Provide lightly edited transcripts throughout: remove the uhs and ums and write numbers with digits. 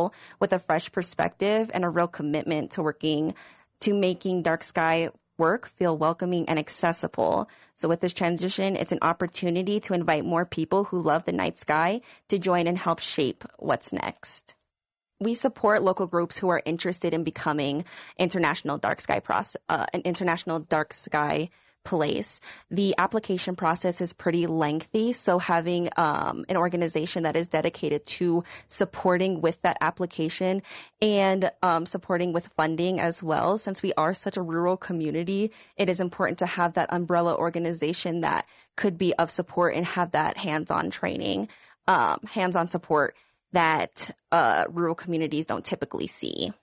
people with a fresh perspective and a real commitment to working to making dark sky work feel welcoming and accessible. So with this transition, it's an opportunity to invite more people who love the night sky to join and help shape what's next. We support local groups who are interested in becoming an international dark sky place. The application process is pretty lengthy, so having an organization that is dedicated to supporting with that application and supporting with funding as well, since we are such a rural community, it is important to have that umbrella organization that could be of support and have that hands-on training, hands-on support that rural communities don't typically see.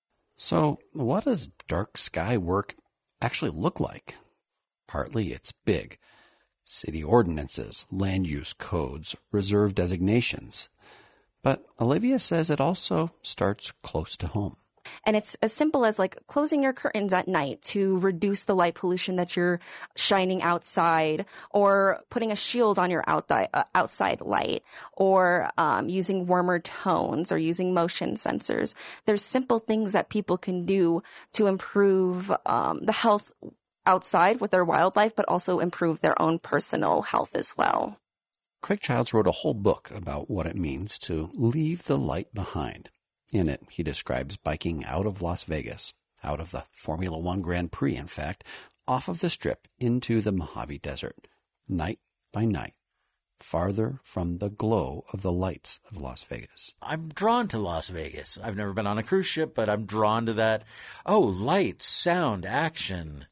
So what does dark sky work actually look like? Partly it's big. City ordinances, land use codes, reserve designations. But Olivia says it also starts close to home. And it's as simple as like closing your curtains at night to reduce the light pollution that you're shining outside, or putting a shield on your outside light, or using warmer tones, or using motion sensors. There's simple things that people can do to improve the health outside with their wildlife, but also improve their own personal health as well. Craig Childs wrote a whole book about what it means to leave the light behind. In it, he describes biking out of Las Vegas, out of the Formula One Grand Prix, in fact, off of the Strip into the Mojave Desert, night by night, farther from the glow of the lights of Las Vegas. I'm drawn to Las Vegas. I've never been on a cruise ship, but I'm drawn to that. Oh, lights, sound, action.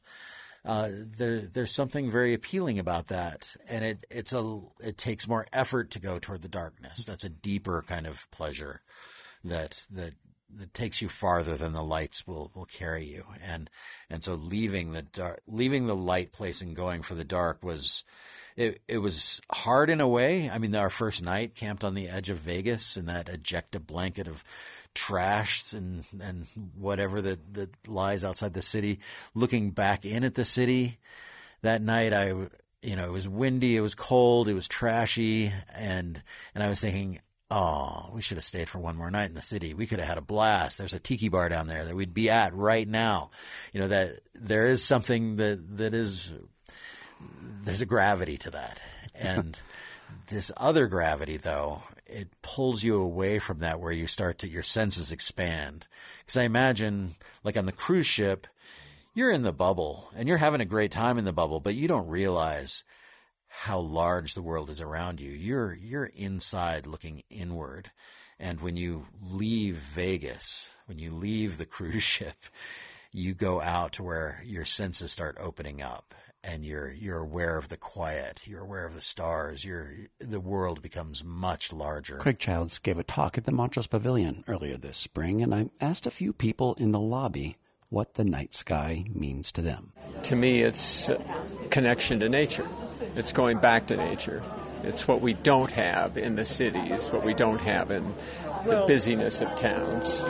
There's something very appealing about that, and it takes more effort to go toward the darkness. That's a deeper kind of pleasure that takes you farther than the lights will carry you, and so leaving the light place and going for the dark was. It was hard in a way. I mean, our first night camped on the edge of Vegas in that ejecta blanket of trash and whatever that lies outside the city. Looking back in at the city that night, it was windy, it was cold, it was trashy, and I was thinking, oh, we should have stayed for one more night in the city. We could have had a blast. There's a tiki bar down there that we'd be at right now. That there is something that is. There's a gravity to that. And this other gravity, though, it pulls you away from that, where you your senses expand. Because I imagine, like on the cruise ship, you're in the bubble and you're having a great time in the bubble, but you don't realize how large the world is around you. You're inside looking inward. And when you leave Vegas, when you leave the cruise ship, you go out to where your senses start opening up. And you're aware of the quiet. You're aware of the stars. The world becomes much larger. Craig Childs gave a talk at the Montrose Pavilion earlier this spring, and I asked a few people in the lobby what the night sky means to them. To me, it's connection to nature. It's going back to nature. It's what we don't have in the cities, what we don't have in the busyness of towns.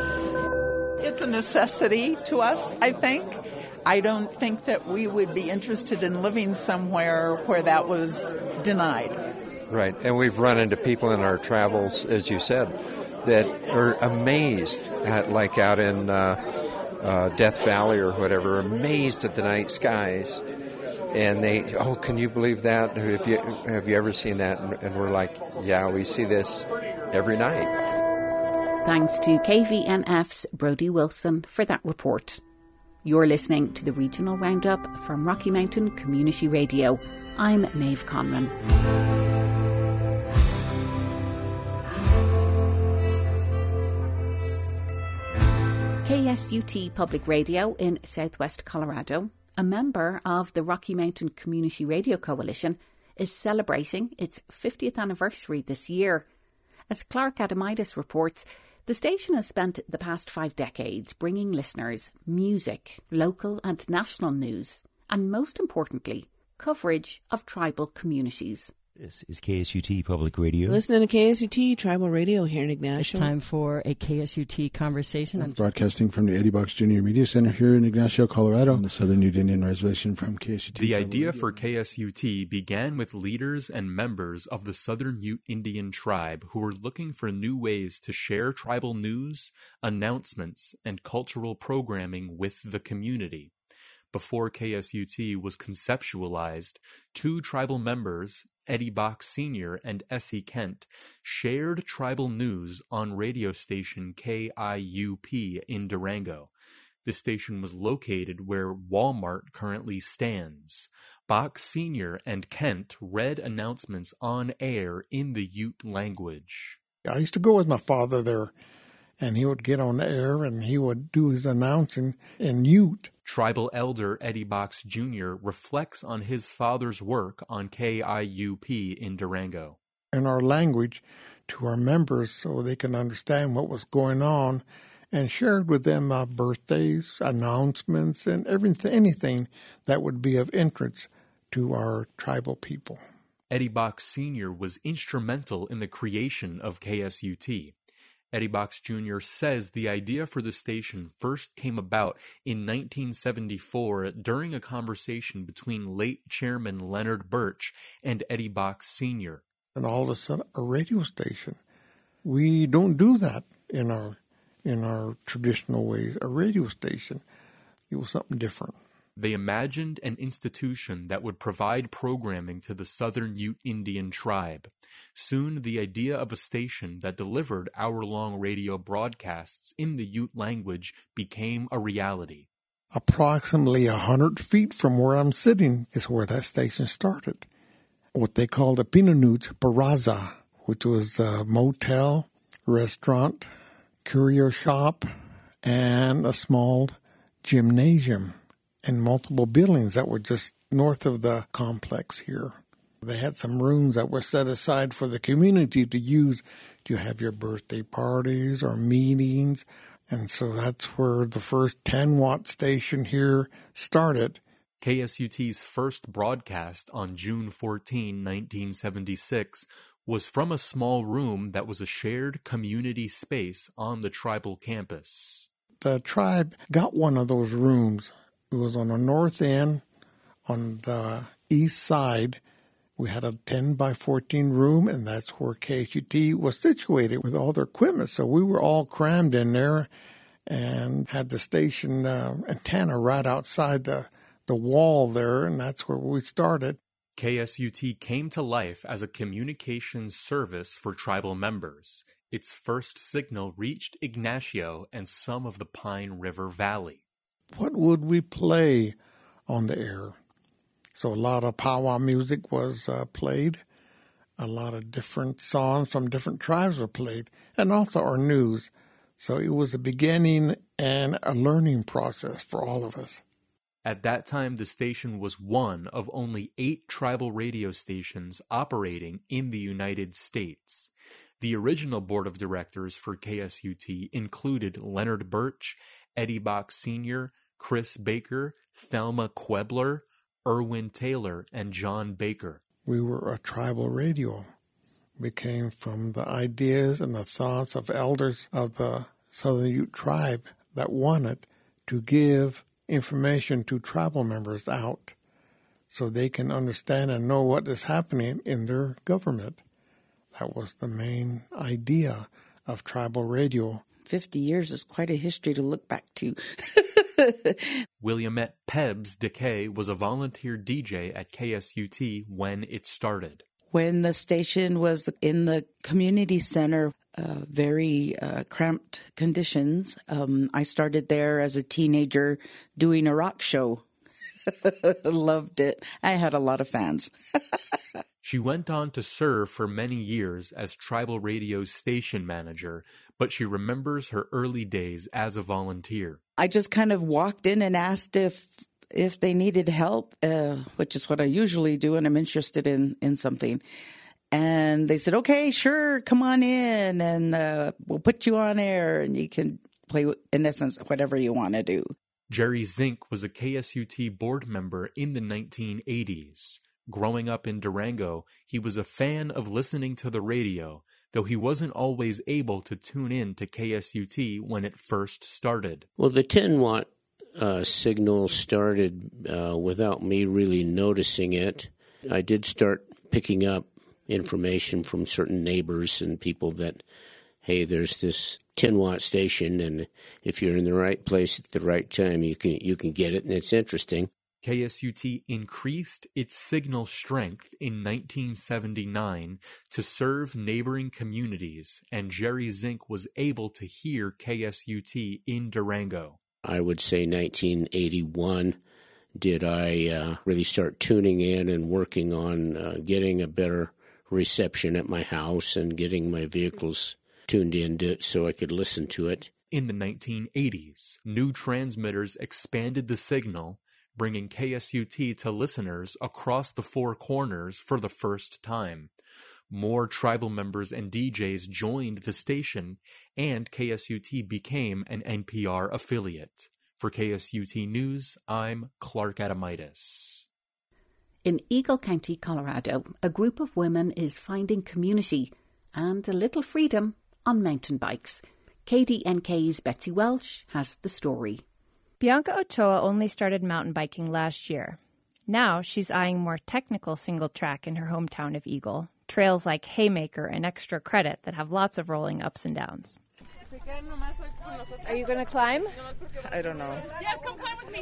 It's a necessity to us, I think. I don't think that we would be interested in living somewhere where that was denied. Right, and we've run into people in our travels, as you said, that are amazed at, like out in Death Valley or whatever, amazed at the night skies. And can you believe that? Have you ever seen that? And we're like, yeah, we see this every night. Thanks to KVMF's Brodie Wilson for that report. You're listening to the Regional Roundup from Rocky Mountain Community Radio. I'm Maeve Conran. KSUT Public Radio in Southwest Colorado, a member of the Rocky Mountain Community Radio Coalition, is celebrating its 50th anniversary this year. As Clark Adamaitis reports, the station has spent the past 5 decades bringing listeners music, local and national news, and most importantly, coverage of tribal communities. This is KSUT Public Radio. Listening to KSUT Tribal Radio here in Ignacio. It's time for a KSUT conversation. I'm broadcasting from the Eddie Box Junior Media Center here in Ignacio, Colorado, on the Southern Ute Indian Reservation from KSUT. The idea for KSUT began with leaders and members of the Southern Ute Indian tribe who were looking for new ways to share tribal news, announcements, and cultural programming with the community. Before KSUT was conceptualized, two tribal members, Eddie Box Sr. and Essie Kent, shared tribal news on radio station KIUP in Durango. The station was located where Walmart currently stands. Box Sr. and Kent read announcements on air in the Ute language. I used to go with my father there, and he would get on the air and he would do his announcing in Ute. Tribal elder Eddie Box Jr. reflects on his father's work on KIUP in Durango. In our language to our members so they can understand what was going on, and shared with them birthdays, announcements, and anything that would be of interest to our tribal people. Eddie Box Sr. was instrumental in the creation of KSUT. Eddie Box Jr. says the idea for the station first came about in 1974 during a conversation between late Chairman Leonard Birch and Eddie Box Sr. And all of a sudden, a radio station. We don't do that in our traditional ways. A radio station, it was something different. They imagined an institution that would provide programming to the Southern Ute Indian tribe. Soon, the idea of a station that delivered hour-long radio broadcasts in the Ute language became a reality. Approximately 100 feet from where I'm sitting is where that station started. What they called a Pinanut Baraza, which was a motel, restaurant, curio shop, and a small gymnasium. And multiple buildings that were just north of the complex here. They had some rooms that were set aside for the community to use to have your birthday parties or meetings. And so that's where the first 10-watt station here started. KSUT's first broadcast on June 14, 1976, was from a small room that was a shared community space on the tribal campus. The tribe got one of those rooms. It was on the north end, on the east side. We had a 10 by 14 room, and that's where KSUT was situated with all their equipment. So we were all crammed in there and had the station antenna right outside the wall there, and that's where we started. KSUT came to life as a communications service for tribal members. Its first signal reached Ignacio and some of the Pine River Valley. What would we play on the air? So a lot of powwow music was played. A lot of different songs from different tribes were played, and also our news. So it was a beginning and a learning process for all of us. At that time, the station was one of only 8 tribal radio stations operating in the United States. The original board of directors for KSUT included Leonard Birch, Eddie Box Sr., Chris Baker, Thelma Quebler, Irwin Taylor, and John Baker. We were a tribal radio. We came from the ideas and the thoughts of elders of the Southern Ute tribe that wanted to give information to tribal members out so they can understand and know what is happening in their government. That was the main idea of tribal radio. 50 years is quite a history to look back to. Williamette Pebbs DeKay was a volunteer DJ at KSUT when it started. When the station was in the community center, very cramped conditions, I started there as a teenager doing a rock show. Loved it. I had a lot of fans. She went on to serve for many years as Tribal Radio's station manager, but she remembers her early days as a volunteer. I just kind of walked in and asked if they needed help, which is what I usually do when I'm interested in something. And they said, okay, sure, come on in, and we'll put you on air, and you can play, in essence, whatever you want to do. Jerry Zink was a KSUT board member in the 1980s. Growing up in Durango, he was a fan of listening to the radio, though he wasn't always able to tune in to KSUT when it first started. Well, the 10-watt signal started without me really noticing it. I did start picking up information from certain neighbors and people that, hey, there's this 10-watt station, and if you're in the right place at the right time, you can get it, and it's interesting. KSUT increased its signal strength in 1979 to serve neighboring communities, and Jerry Zink was able to hear KSUT in Durango. I would say 1981 did I really start tuning in and working on getting a better reception at my house and getting my vehicles tuned in so I could listen to it. In the 1980s, new transmitters expanded the signal, bringing KSUT to listeners across the Four Corners for the first time. More tribal members and DJs joined the station, and KSUT became an NPR affiliate. For KSUT News, I'm Clark Adamitis. In Eagle County, Colorado, a group of women is finding community and a little freedom on mountain bikes. KDNK's Betsy Welsh has the story. Bianca Ochoa only started mountain biking last year. Now she's eyeing more technical single track in her hometown of Eagle, trails like Haymaker and Extra Credit that have lots of rolling ups and downs. Are you going to climb? I don't know. Yes, come climb with me.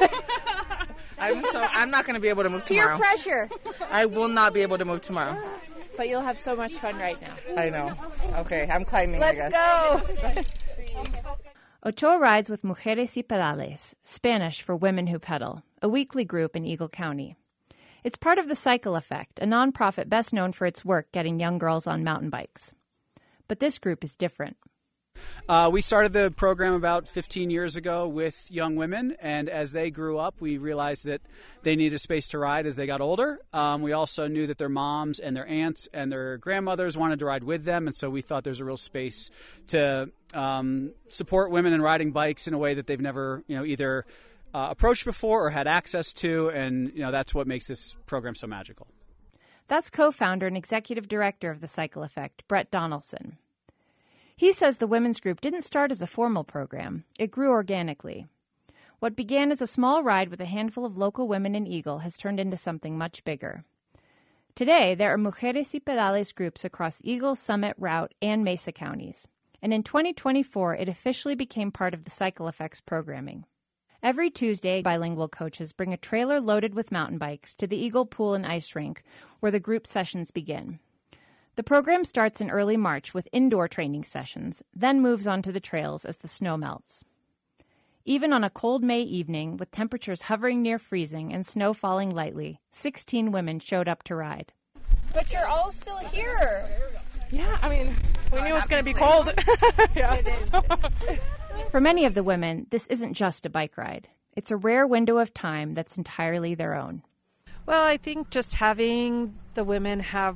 I'm not going to be able to move tomorrow. Peer pressure. I will not be able to move tomorrow. But you'll have so much fun right now. I know. Okay, I'm climbing, Let's I guess. Go. Ochoa rides with Mujeres y Pedales, Spanish for Women Who Pedal, a weekly group in Eagle County. It's part of the Cycle Effect, a nonprofit best known for its work getting young girls on mountain bikes. But this group is different. We started the program about 15 years ago with young women, and as they grew up, we realized that they needed a space to ride as they got older. We also knew that their moms and their aunts and their grandmothers wanted to ride with them, and so we thought there's a real space to support women in riding bikes in a way that they've never, either approached before or had access to, and that's what makes this program so magical. That's co-founder and executive director of the Cycle Effect, Brett Donaldson. He says the women's group didn't start as a formal program. It grew organically. What began as a small ride with a handful of local women in Eagle has turned into something much bigger. Today, there are Mujeres y Pedales groups across Eagle, Summit, Routt, and Mesa counties. And in 2024, it officially became part of the Cycle Effect's programming. Every Tuesday, bilingual coaches bring a trailer loaded with mountain bikes to the Eagle Pool and Ice Rink, where the group sessions begin. The program starts in early March with indoor training sessions, then moves on to the trails as the snow melts. Even on a cold May evening, with temperatures hovering near freezing and snow falling lightly, 16 women showed up to ride. But you're all still here. Yeah, we knew it was going to be cold. Yeah. It is. For many of the women, this isn't just a bike ride. It's a rare window of time that's entirely their own. Well, I think just having the women have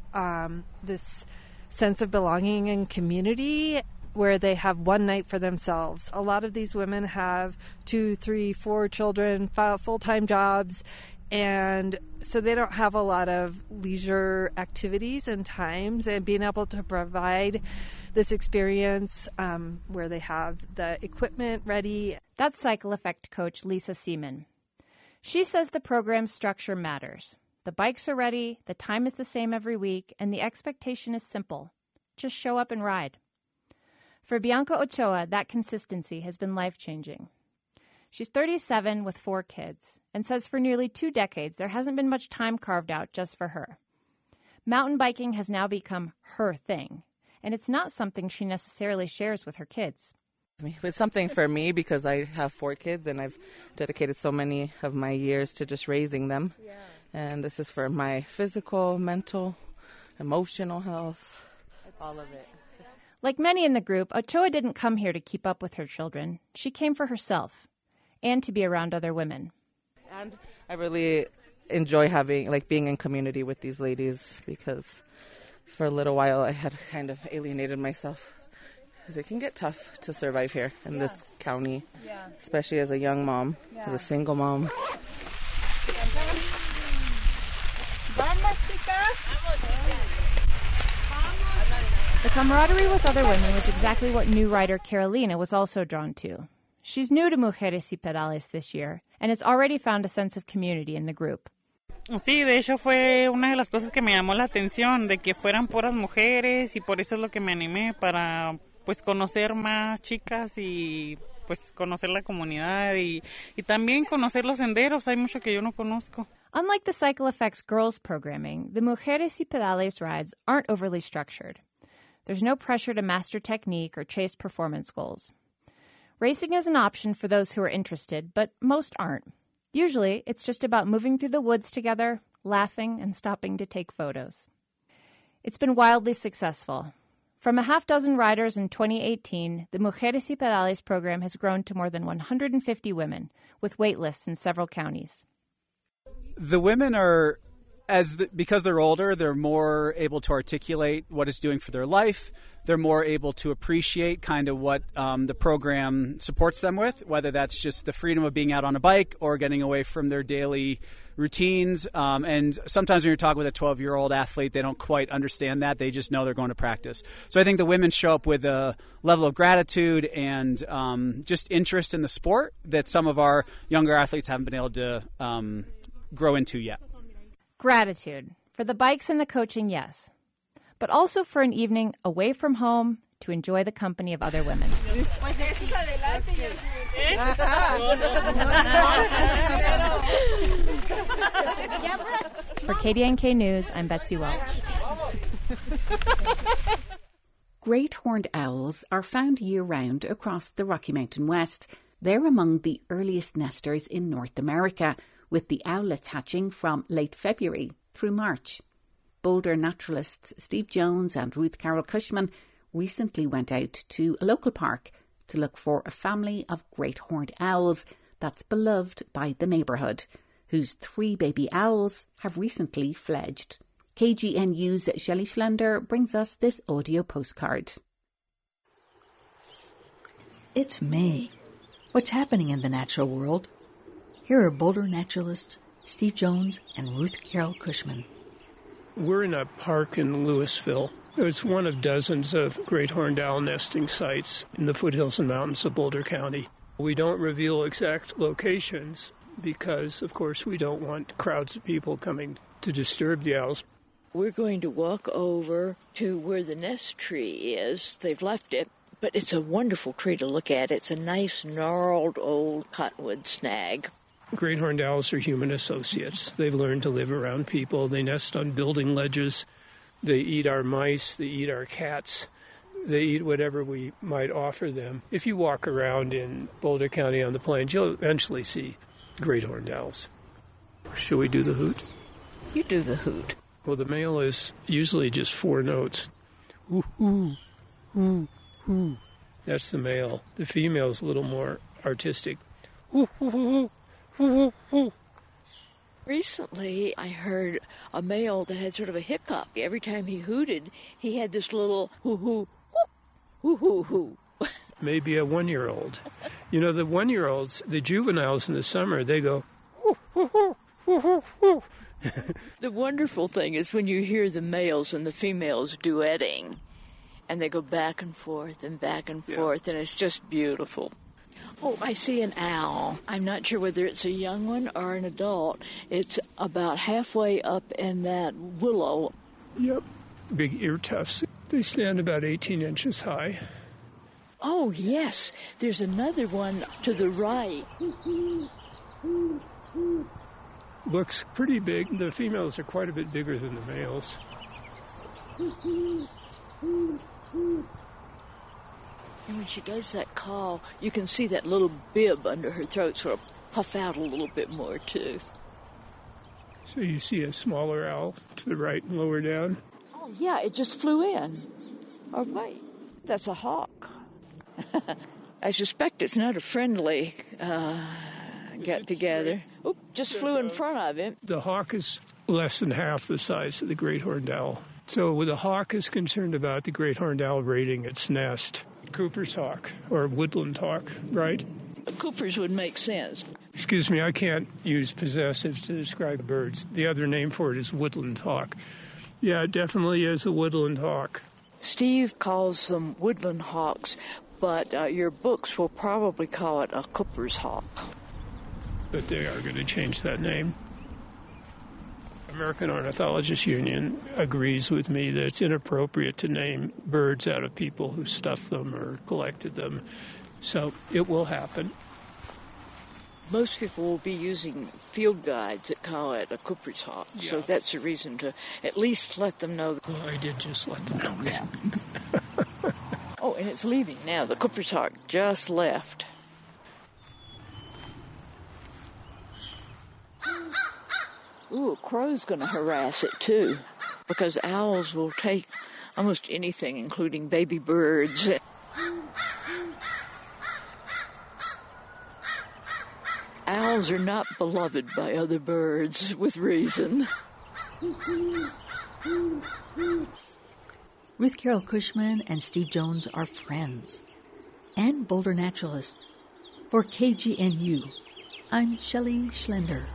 this sense of belonging and community where they have one night for themselves. A lot of these women have 2, 3, 4 children, full-time jobs, and so they don't have a lot of leisure activities and times, and being able to provide this experience where they have the equipment ready. That's Cycle Effect coach Lisa Seaman. She says the program's structure matters. The bikes are ready, the time is the same every week, and the expectation is simple. Just show up and ride. For Bianca Ochoa, that consistency has been life-changing. She's 37 with 4 kids, and says for nearly 2 decades there hasn't been much time carved out just for her. Mountain biking has now become her thing, and it's not something she necessarily shares with her kids. It's something for me because I have 4 kids, and I've dedicated so many of my years to just raising them. Yeah. And this is for my physical, mental, emotional health, all of it. Like many in the group, Ochoa didn't come here to keep up with her children. She came for herself and to be around other women. And I really enjoy being in community with these ladies because for a little while I had kind of alienated myself because it can get tough to survive here in this county, especially as a young mom, as a single mom. The camaraderie with other women was exactly what new writer Carolina was also drawn to. She's new to Mujeres y Pedales this year and has already found a sense of community in the group. Sí, de hecho fue una de las cosas que me llamó la atención, de que fueran puras mujeres, y por eso es lo que me animé para pues conocer más chicas y pues conocer la comunidad y también conocer los senderos. Hay mucho que yo no conozco. Unlike the Cycle Effect's girls programming, the Mujeres y Pedales rides aren't overly structured. There's no pressure to master technique or chase performance goals. Racing is an option for those who are interested, but most aren't. Usually, it's just about moving through the woods together, laughing, and stopping to take photos. It's been wildly successful. From a half dozen riders in 2018, the Mujeres y Pedales program has grown to more than 150 women, with wait lists in several counties. The women are, because they're older, they're more able to articulate what it's doing for their life. They're more able to appreciate kind of what the program supports them with, whether that's just the freedom of being out on a bike or getting away from their daily routines. And sometimes when you're talking with a 12-year-old athlete, they don't quite understand that. They just know they're going to practice. So I think the women show up with a level of gratitude and just interest in the sport that some of our younger athletes haven't been able to grow into yet. Gratitude. For the bikes and the coaching, yes. But also for an evening away from home to enjoy the company of other women. For KDNK News, I'm Betsy Welch. Great horned owls are found year-round across the Rocky Mountain West. They're among the earliest nesters in North America, with the owlets hatching from late February through March. Boulder naturalists Steve Jones and Ruth Carol Cushman recently went out to a local park to look for a family of great horned owls that's beloved by the neighbourhood, whose 3 baby owls have recently fledged. KGNU's Shelley Schlender brings us this audio postcard. It's May. What's happening in the natural world? Here are Boulder naturalists Steve Jones and Ruth Carol Cushman. We're in a park in Louisville. It's one of dozens of great horned owl nesting sites in the foothills and mountains of Boulder County. We don't reveal exact locations because, of course, we don't want crowds of people coming to disturb the owls. We're going to walk over to where the nest tree is. They've left it, but it's a wonderful tree to look at. It's a nice, gnarled old cottonwood snag. Great horned owls are human associates. They've learned to live around people. They nest on building ledges. They eat our mice. They eat our cats. They eat whatever we might offer them. If you walk around in Boulder County on the plains, you'll eventually see great horned owls. Shall we do the hoot? You do the hoot. Well, the male is usually just 4 notes. Ooh, ooh, ooh, ooh. That's the male. The female is a little more artistic. Ooh, ooh, ooh, ooh. Recently, I heard a male that had sort of a hiccup. Every time he hooted, he had this little hoo-hoo, hoo-hoo-hoo. Maybe a 1-year-old. You know, the 1-year-olds, the juveniles in the summer, they go, hoo, hoo, hoo, hoo, hoo, hoo. The wonderful thing is when you hear the males and the females duetting, and they go back and forth, and it's just beautiful. Oh, I see an owl. I'm not sure whether it's a young one or an adult. It's about halfway up in that willow. Yep. Big ear tufts. They stand about 18 inches high. Oh, yes. There's another one to the right. Looks pretty big. The females are quite a bit bigger than the males. And when she does that call, you can see that little bib under her throat sort of puff out a little bit more, too. So you see a smaller owl to the right and lower down? Oh, yeah, it just flew in. Oh, wait, that's a hawk. I suspect it's not a friendly get-together. Oop, just flew in front of him. The hawk is less than half the size of the great horned owl. So the hawk is concerned about the great horned owl raiding its nest. Cooper's hawk, or woodland hawk, right? Cooper's would make sense. Excuse me, I can't use possessives to describe birds. The other name for it is woodland hawk. Yeah, it definitely is a woodland hawk. Steve calls them woodland hawks, but your books will probably call it a Cooper's hawk. But they are going to change that name. American Ornithologists Union agrees with me that it's inappropriate to name birds out of people who stuffed them or collected them. So it will happen. Most people will be using field guides that call it a Cooper's hawk, so that's a reason to at least let them know. Well, I did just let them know. Yeah. Oh, and it's leaving now. The Cooper's hawk just left. Ooh, a crow's going to harass it, too, because owls will take almost anything, including baby birds. Owls are not beloved by other birds, with reason. Ruth Carol Cushman and Steve Jones are friends and Boulder naturalists. For KGNU, I'm Shelley Schlender.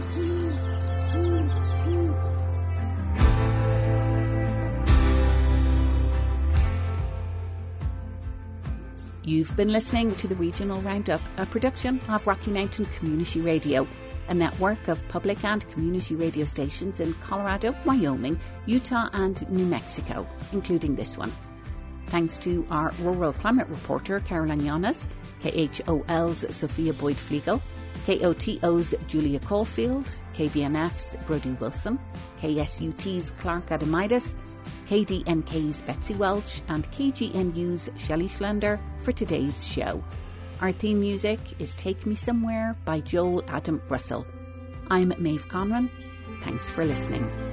You've been listening to the Regional Roundup, a production of Rocky Mountain Community Radio, a network of public and community radio stations in Colorado, Wyoming, Utah and New Mexico, including this one. Thanks to our rural climate reporter, Caroline Llanas, KHOL's Sophia Boyd-Flegel, KOTO's Julia Caulfield, KVMF's Brody Wilson, KSUT's Clark Adamitis, KDNK's Betsy Welch and KGNU's Shelley Schlender for today's show. Our theme music is Take Me Somewhere by Joel Adam Russell. I'm Maeve Conran. Thanks for listening.